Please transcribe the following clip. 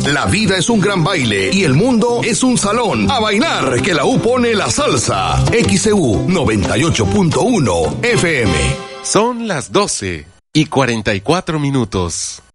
La vida es un gran baile y el mundo es un salón. A bailar, que la U pone la salsa. XEU 98.1 FM. Son las 12:44.